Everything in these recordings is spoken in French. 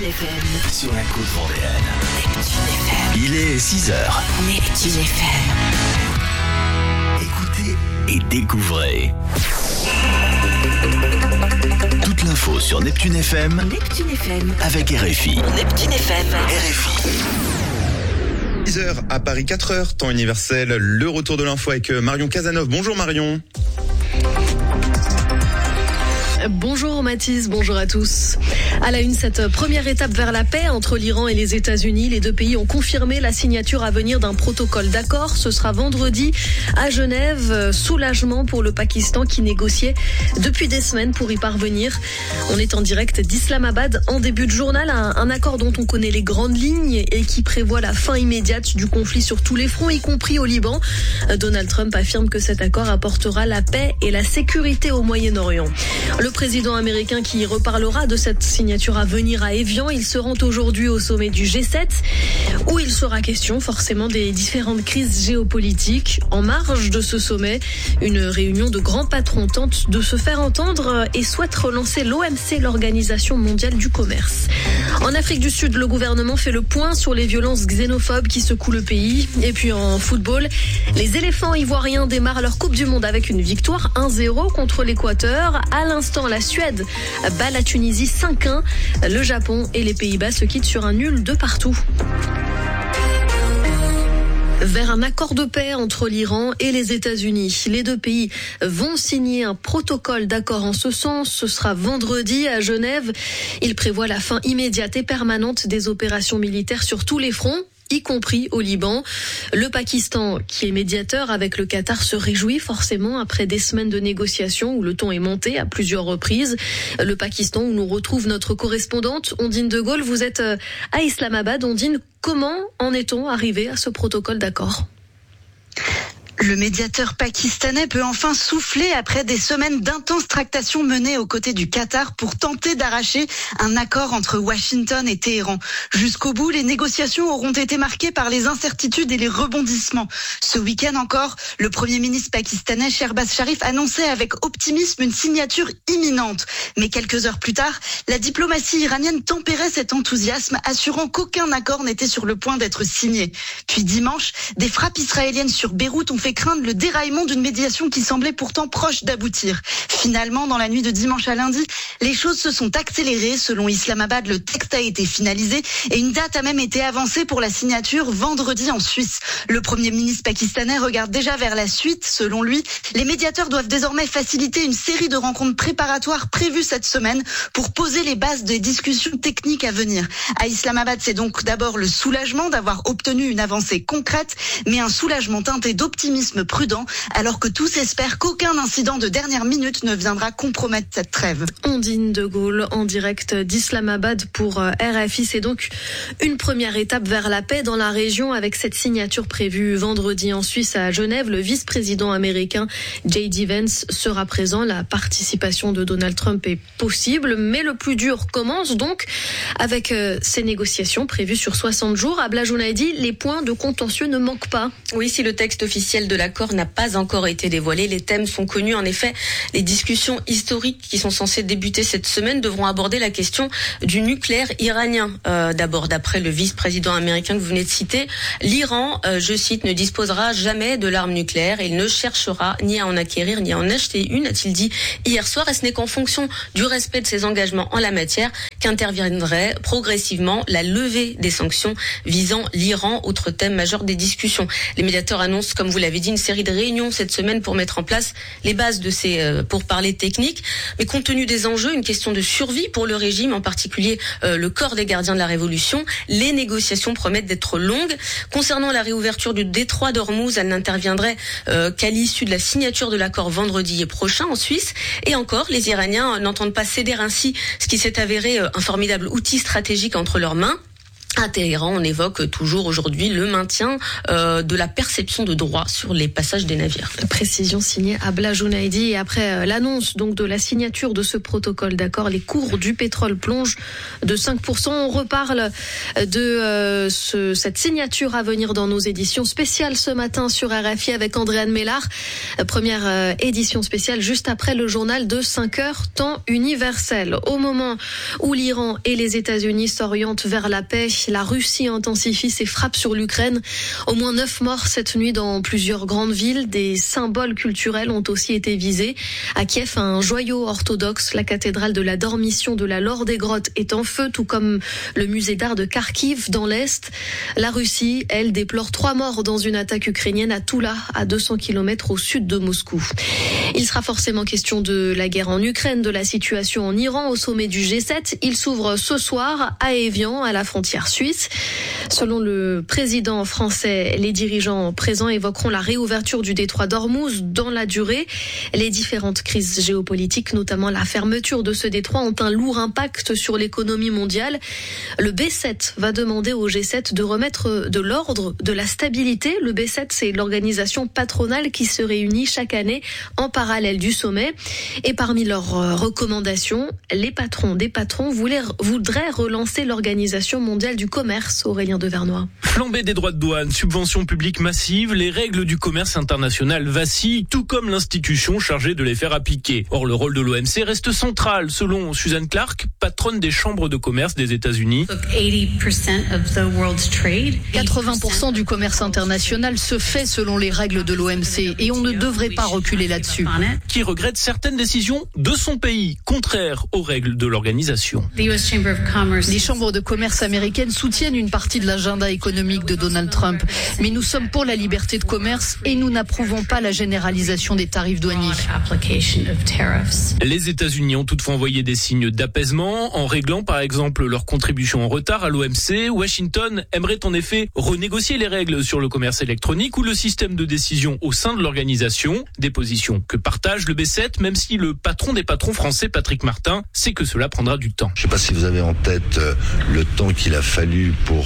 Neptune FM. Sur la côte vendéenne. Neptune FM. Il est 6h. Neptune FM. Écoutez et découvrez. Toute l'info sur Neptune FM. Neptune FM. Avec RFI. Neptune FM. RFI. 10h à Paris, 4h, temps universel. Le retour de l'info avec Marion Casanov. Bonjour Marion. Bonjour Mathis, bonjour à tous. À la une, cette première étape vers la paix entre l'Iran et les États-Unis. Les deux pays ont confirmé la signature à venir d'un protocole d'accord. Ce sera vendredi à Genève. Soulagement pour le Pakistan qui négociait depuis des semaines pour y parvenir. On est en direct d'Islamabad en début de journal. Un accord dont on connaît les grandes lignes et qui prévoit la fin immédiate du conflit sur tous les fronts, y compris au Liban. Donald Trump affirme que cet accord apportera la paix et la sécurité au Moyen-Orient. Le président américain qui reparlera de cette signature à venir à Évian. Il se rend aujourd'hui au sommet du G7 où il sera question forcément des différentes crises géopolitiques. En marge de ce sommet, une réunion de grands patrons tente de se faire entendre et souhaite relancer l'OMC, l'Organisation mondiale du commerce. En Afrique du Sud, le gouvernement fait le point sur les violences xénophobes qui secouent le pays. Et puis en football, les éléphants ivoiriens démarrent leur Coupe du Monde avec une victoire 1-0 contre l'Équateur. À l'instant, la Suède bat la Tunisie 5-1. Le Japon et les Pays-Bas se quittent sur un nul de partout. Vers un accord de paix entre l'Iran et les États-Unis. Les deux pays vont signer un protocole d'accord en ce sens. Ce sera vendredi à Genève. Il prévoit la fin immédiate et permanente des opérations militaires sur tous les fronts, y compris au Liban. Le Pakistan, qui est médiateur avec le Qatar, se réjouit forcément après des semaines de négociations où le ton est monté à plusieurs reprises. Le Pakistan, où nous retrouve notre correspondante Ondine de Gaulle. Vous êtes à Islamabad. Ondine, comment en est-on arrivé à ce protocole d'accord ? Le médiateur pakistanais peut enfin souffler après des semaines d'intenses tractations menées aux côtés du Qatar pour tenter d'arracher un accord entre Washington et Téhéran. Jusqu'au bout, les négociations auront été marquées par les incertitudes et les rebondissements. Ce week-end encore, le Premier ministre pakistanais Shehbaz Sharif annonçait avec optimisme une signature imminente. Mais quelques heures plus tard, la diplomatie iranienne tempérait cet enthousiasme, assurant qu'aucun accord n'était sur le point d'être signé. Puis dimanche, des frappes israéliennes sur Beyrouth ont fait craindre le déraillement d'une médiation qui semblait pourtant proche d'aboutir. Finalement, dans la nuit de dimanche à lundi, les choses se sont accélérées. Selon Islamabad, le texte a été finalisé et une date a même été avancée pour la signature vendredi en Suisse. Le Premier ministre pakistanais regarde déjà vers la suite. Selon lui, les médiateurs doivent désormais faciliter une série de rencontres préparatoires prévues cette semaine pour poser les bases des discussions techniques à venir. À Islamabad, c'est donc d'abord le soulagement d'avoir obtenu une avancée concrète, mais un soulagement teinté d'optimisme prudent, alors que tous espèrent qu'aucun incident de dernière minute ne viendra compromettre cette trêve. Ondine de Gaulle en direct d'Islamabad pour RFI. C'est donc une première étape vers la paix dans la région avec cette signature prévue vendredi en Suisse à Genève. Le vice-président américain J.D. Vance sera présent. La participation de Donald Trump est possible, mais le plus dur commence donc avec ces négociations prévues sur 60 jours. Abla Jounaidi, les points de contentieux ne manquent pas. Oui, si le texte officiel de l'accord n'a pas encore été dévoilé, les thèmes sont connus. En effet, les discussions historiques qui sont censées débuter cette semaine devront aborder la question du nucléaire iranien. D'abord, d'après le vice-président américain que vous venez de citer, l'Iran, je cite, ne disposera jamais de l'arme nucléaire et il ne cherchera ni à en acquérir ni à en acheter une, a-t-il dit hier soir. Et ce n'est qu'en fonction du respect de ses engagements en la matière qu'interviendrait progressivement la levée des sanctions visant l'Iran, autre thème majeur des discussions. Les médiateurs annoncent, comme vous l'avez dit, une série de réunions cette semaine pour mettre en place les bases de ces pourparlers techniques. Mais compte tenu des enjeux, une question de survie pour le régime, en particulier le corps des gardiens de la Révolution, les négociations promettent d'être longues. Concernant la réouverture du détroit d'Ormuz, elle n'interviendrait qu'à l'issue de la signature de l'accord vendredi prochain en Suisse. Et encore, les Iraniens n'entendent pas céder ainsi ce qui s'est avéré un formidable outil stratégique entre leurs mains. À Téhéran, on évoque toujours aujourd'hui le maintien de la perception de droits sur les passages des navires. Précision signée Abla Jounaidi. Et après l'annonce donc de la signature de ce protocole d'accord, les cours du pétrole plongent de 5%. On reparle de cette signature à venir dans nos éditions spéciales ce matin sur RFI avec Andréane Mélard. Première édition spéciale juste après le journal de 5 heures, temps universel. Au moment où l'Iran et les États-Unis s'orientent vers la paix, la Russie intensifie ses frappes sur l'Ukraine. Au moins 9 morts cette nuit dans plusieurs grandes villes. Des symboles culturels ont aussi été visés. À Kiev, un joyau orthodoxe, la cathédrale de la Dormition de la Laure des Grottes, est en feu, tout comme le musée d'art de Kharkiv dans l'Est. La Russie, elle, déplore 3 morts dans une attaque ukrainienne à Toula, à 200 km au sud de Moscou. Il sera forcément question de la guerre en Ukraine, de la situation en Iran au sommet du G7. Il s'ouvre ce soir à Évian, à la frontière suisse. Selon le président français, les dirigeants présents évoqueront la réouverture du détroit d'Ormuz dans la durée. Les différentes crises géopolitiques, notamment la fermeture de ce détroit, ont un lourd impact sur l'économie mondiale. Le B7 va demander au G7 de remettre de l'ordre, de la stabilité. Le B7, c'est l'organisation patronale qui se réunit chaque année en parallèle du sommet. Et parmi leurs recommandations, les patrons des patrons voudraient relancer l'Organisation mondiale du commerce. Aurélien Devernois. Flambée des droits de douane, subventions publiques massives, les règles du commerce international vacillent, tout comme l'institution chargée de les faire appliquer. Or, le rôle de l'OMC reste central, selon Susan Clark, patronne des chambres de commerce des États-Unis. 80% du commerce international se fait selon les règles de l'OMC et on ne devrait pas reculer là-dessus. Qui regrette certaines décisions de son pays, contraires aux règles de l'organisation. Les chambres de commerce américaines soutiennent une partie de l'agenda économique de Donald Trump. Mais nous sommes pour la liberté de commerce et nous n'approuvons pas la généralisation des tarifs douaniers. Les États-Unis ont toutefois envoyé des signes d'apaisement en réglant par exemple leur contribution en retard à l'OMC. Washington aimerait en effet renégocier les règles sur le commerce électronique ou le système de décision au sein de l'organisation. Des positions que partage le B7, même si le patron des patrons français, Patrick Martin, sait que cela prendra du temps. Je ne sais pas si vous avez en tête le temps qu'il a fallu pour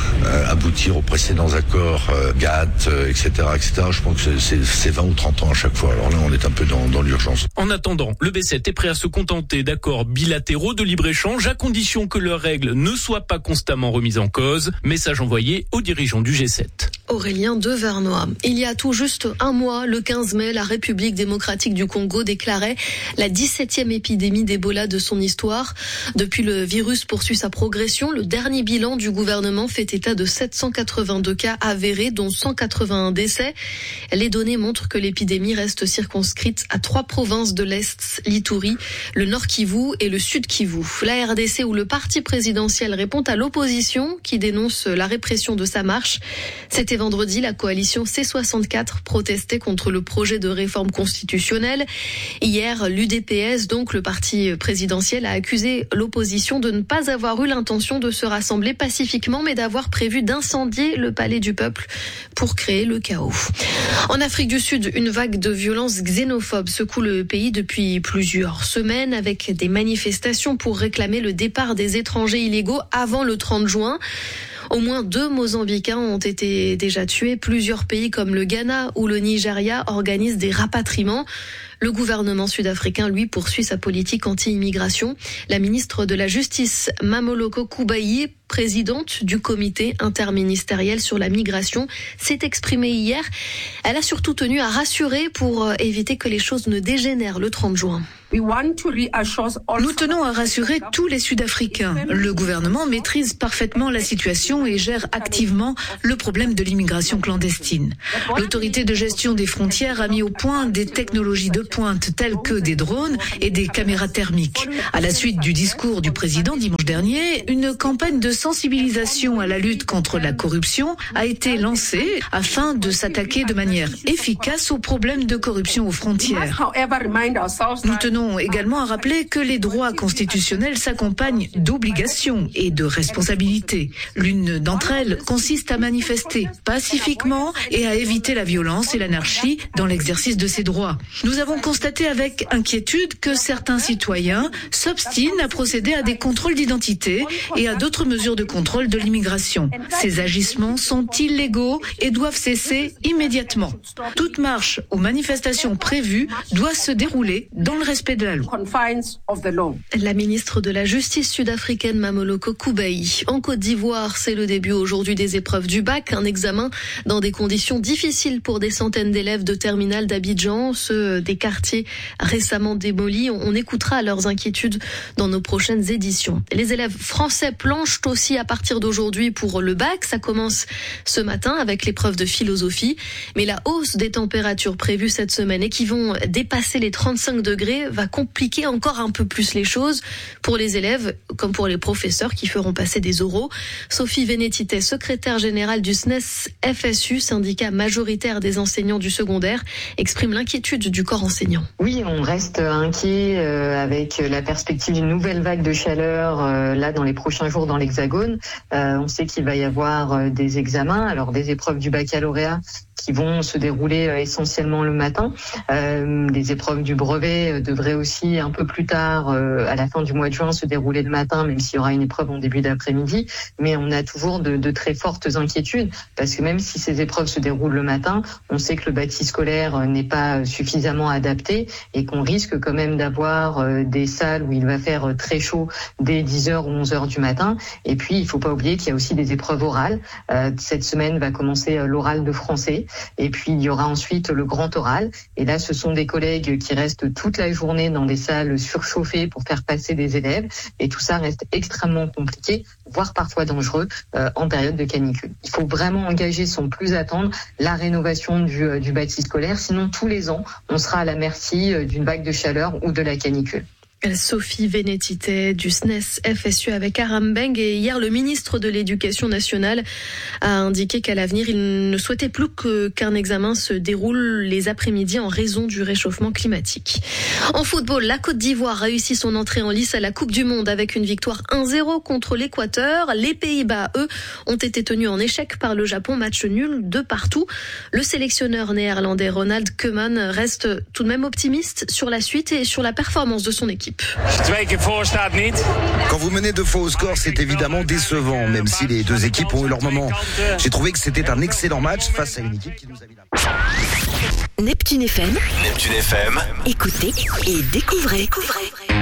aboutir aux précédents accords GATT, etc., etc. Je pense que c'est 20 ou 30 ans à chaque fois. Alors là, on est un peu dans l'urgence. En attendant, le B7 est prêt à se contenter d'accords bilatéraux de libre-échange à condition que leurs règles ne soient pas constamment remises en cause. Message envoyé aux dirigeants du G7. Aurélien Devernois. Il y a tout juste un mois, le 15 mai, la République démocratique du Congo déclarait la 17e épidémie d'Ebola de son histoire. Depuis, le virus poursuit sa progression. Le dernier bilan du gouvernement fait état de 782 cas avérés, dont 181 décès. Les données montrent que l'épidémie reste circonscrite à 3 provinces de l'Est, l'Ituri, le Nord Kivu et le Sud Kivu. La RDC, où le parti présidentiel répond à l'opposition qui dénonce la répression de sa marche. C'était vendredi, la coalition C64 protestait contre le projet de réforme constitutionnelle. Hier, l'UDPS, donc le parti présidentiel, a accusé l'opposition de ne pas avoir eu l'intention de se rassembler pacifiquement, mais d'avoir prévu d'incendier le palais du peuple pour créer le chaos. En Afrique du Sud, une vague de violences xénophobes secoue le pays depuis plusieurs semaines avec des manifestations pour réclamer le départ des étrangers illégaux avant le 30 juin. Au moins 2 Mozambicains ont été déjà tués. Plusieurs pays comme le Ghana ou le Nigeria organisent des rapatriements. Le gouvernement sud-africain, lui, poursuit sa politique anti-immigration. La ministre de la Justice, Mamoloko Kubayi, présidente du comité interministériel sur la migration, s'est exprimée hier. Elle a surtout tenu à rassurer pour éviter que les choses ne dégénèrent le 30 juin. Nous tenons à rassurer tous les Sud-Africains. Le gouvernement maîtrise parfaitement la situation et gère activement le problème de l'immigration clandestine. L'autorité de gestion des frontières a mis au point des technologies de pointe telles que des drones et des caméras thermiques. À la suite du discours du président dimanche dernier, une campagne de sensibilisation à la lutte contre la corruption a été lancée afin de s'attaquer de manière efficace aux problèmes de corruption aux frontières. Nous tenons tenons également à rappeler que les droits constitutionnels s'accompagnent d'obligations et de responsabilités. L'une d'entre elles consiste à manifester pacifiquement et à éviter la violence et l'anarchie dans l'exercice de ces droits. Nous avons constaté avec inquiétude que certains citoyens s'obstinent à procéder à des contrôles d'identité et à d'autres mesures de contrôle de l'immigration. Ces agissements sont illégaux et doivent cesser immédiatement. Toute marche ou manifestation prévue doit se dérouler dans le respect de la loi. La ministre de la Justice sud-africaine Mamoloko Kubayi. En Côte d'Ivoire, c'est le début aujourd'hui des épreuves du bac, un examen dans des conditions difficiles pour des centaines d'élèves de terminale d'Abidjan, ceux des quartiers récemment démolis. On écoutera leurs inquiétudes dans nos prochaines éditions. Les élèves français planchent aussi à partir d'aujourd'hui pour le bac. Ça commence ce matin avec l'épreuve de philosophie. Mais la hausse des températures prévues cette semaine et qui vont dépasser les 35 degrés va compliquer encore un peu plus les choses pour les élèves comme pour les professeurs qui feront passer des oraux. Sophie Vénétité, secrétaire générale du SNES FSU, syndicat majoritaire des enseignants du secondaire, exprime l'inquiétude du corps enseignant. Oui, on reste inquiet avec la perspective d'une nouvelle vague de chaleur là dans les prochains jours dans l'Hexagone. On sait qu'il va y avoir des examens, alors des épreuves du baccalauréat qui vont se dérouler essentiellement le matin. Les épreuves du brevet devraient aussi un peu plus tard, à la fin du mois de juin, se dérouler le matin, même s'il y aura une épreuve en début d'après-midi. Mais on a toujours de très fortes inquiétudes, parce que même si ces épreuves se déroulent le matin, on sait que le bâti scolaire n'est pas suffisamment adapté et qu'on risque quand même d'avoir des salles où il va faire très chaud dès 10h ou 11h du matin. Et puis, il ne faut pas oublier qu'il y a aussi des épreuves orales. Cette semaine va commencer l'oral de français. Et puis, il y aura ensuite le grand oral. Et là, ce sont des collègues qui restent toute la journée dans des salles surchauffées pour faire passer des élèves. Et tout ça reste extrêmement compliqué, voire parfois dangereux en période de canicule. Il faut vraiment engager sans plus attendre la rénovation du bâti scolaire. Sinon, tous les ans, on sera à la merci d'une vague de chaleur ou de la canicule. Sophie Vénétité du SNES FSU avec Aram Beng. Et hier, le ministre de l'Éducation nationale a indiqué qu'à l'avenir, il ne souhaitait plus qu'un examen se déroule les après-midi en raison du réchauffement climatique. En football, la Côte d'Ivoire réussit son entrée en lice à la Coupe du Monde avec une victoire 1-0 contre l'Équateur. Les Pays-Bas, eux, ont été tenus en échec par le Japon, match nul de partout. Le sélectionneur néerlandais Ronald Koeman reste tout de même optimiste sur la suite et sur la performance de son équipe. Quand vous menez 2 fois au score, c'est évidemment décevant, même si les deux équipes ont eu leur moment. J'ai trouvé que c'était un excellent match face à une équipe qui nous a mis là. Neptune FM. Neptune FM. Écoutez et découvrez.